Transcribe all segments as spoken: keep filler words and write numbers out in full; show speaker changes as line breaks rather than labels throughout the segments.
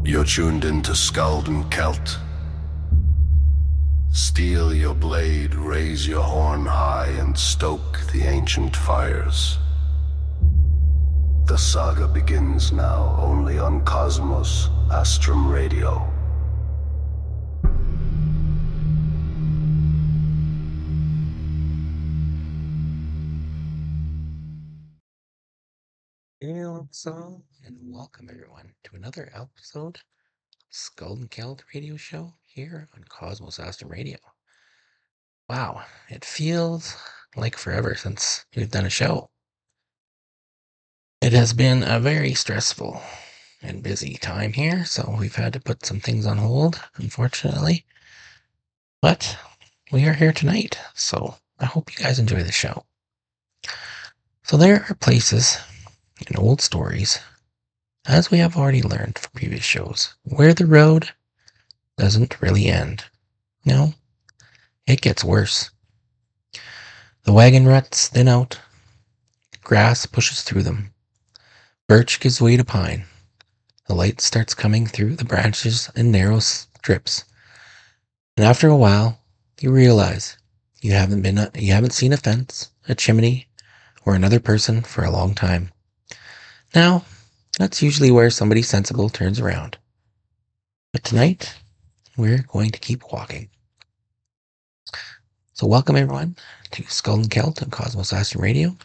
You're tuned into Skald and Celt. Steel your blade, raise your horn high, and stoke the ancient fires. The saga begins now, only on Cosmos Astrum Radio.
Hello, and welcome everyone to another episode of Skald and Celt Radio Show here on Cosmos Astrum Radio. Wow, it feels like forever since we've done a show. It has been a very stressful and busy time here, so we've had to put some things on hold, unfortunately. But we are here tonight, so I hope you guys enjoy the show. So there are places in old stories, as we have already learned from previous shows, where the road doesn't really end. No, it gets worse. The wagon ruts thin out, grass pushes through them, birch gives way to pine, the light starts coming through the branches in narrow strips, and after a while, you realize you haven't been you haven't seen a fence, a chimney, or another person for a long time. Now, that's usually where somebody sensible turns around. But tonight, we're going to keep walking. So welcome everyone to Skald and Celt on Cosmos Astrum Radio.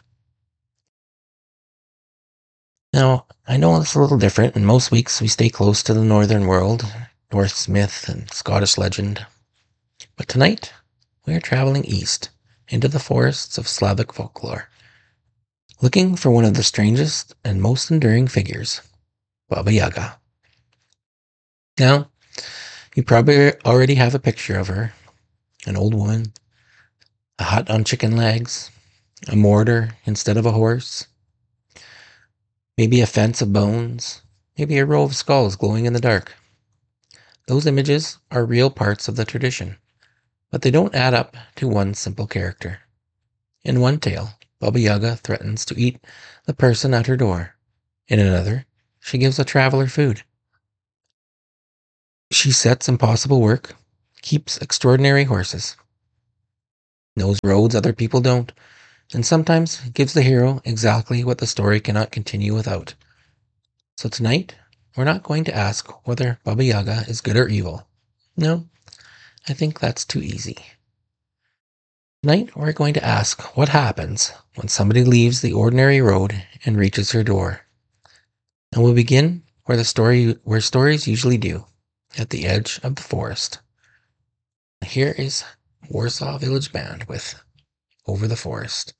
Now, I know it's a little different, and most weeks we stay close to the northern world, Norse myth and Scottish legend. But tonight, we are traveling east into the forests of Slavic folklore, looking for one of the strangest and most enduring figures, Baba Yaga. Now, you probably already have a picture of her, an old woman, a hut on chicken legs, a mortar instead of a horse, maybe a fence of bones, maybe a row of skulls glowing in the dark. Those images are real parts of the tradition, but they don't add up to one simple character. In one tale, Baba Yaga threatens to eat the person at her door. In another, she gives a traveler food. She sets impossible work, keeps extraordinary horses, knows roads other people don't, and sometimes gives the hero exactly what the story cannot continue without. So tonight, we're not going to ask whether Baba Yaga is good or evil. No, I think that's too easy. Tonight, we're going to ask what happens when somebody leaves the ordinary road and reaches her door. And we'll begin where the story where stories usually do, at the edge of the forest. Here is Warsaw Village Band with Over the Forest.